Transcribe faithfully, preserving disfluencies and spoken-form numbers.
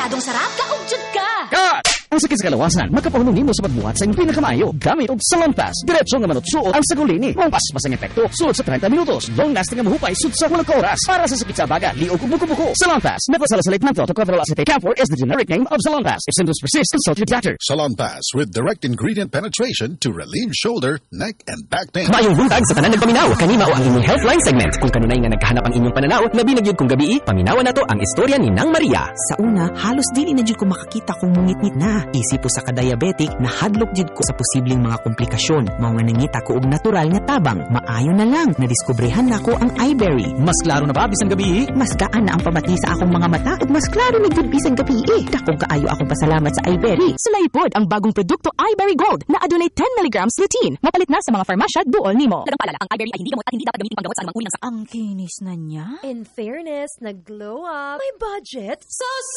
Siguradong sarap, kaugjud ka! Cut! Ang sakit sa kalawasan, makapahulong nimo sa pagbuhat sa imong pinakamayo. Gamit og Salonpas. Diretso nga manutsuot ang sagulini. Mong paspas ang epekto. Sulod sa thirty minutos. Long lasting nga mahupay sud sa walang oras. Para sa sakit sa baga, liog ug buko-buko. Salonpas. Methylsalicylate menthol tocopherol acetate. Camphor is the generic name of Salonpas. If symptoms persist, consult your doctor. Salonpas with direct ingredient penetration to relieve shoulder, neck, and back pain. Maayong buntag sa tanan nagpaminaw. Kanima o ang inyong healthline segment. Kung kanunay nga nagkahanap ang inyong pananaw, labi na gyud kung gabi, paminawan nato ang istorya ni Nang Maria. Sa una, halos dili na jud ko makakita kung mungit-ngit na. Isip po sa ka-diabetic, nahadlok jud ko sa posibleng mga komplikasyon. Mao nga nangita ko og natural nga tabang. Maayo na lang, nadiskubrehan nako ang iBerry. Mas klaro na ba bisan gabi? Mas gaan na ang pamati sa akong mga mata ug mas klaro na jud bisan gabi. Dakong kaayo akong pasalamat sa iBerry. Sulay pod ang bagong produkto iBerry Gold na adunay ten milligrams lutein. Mapalit na sa mga farmasya duol nimo. Lagang paalala, ang iBerry ay hindi gamot at hindi dapat gamitin panggamot sa anumang uri ng sakit. Ang kinis na niya. In fairness, nag-glow up. May budget? Sus!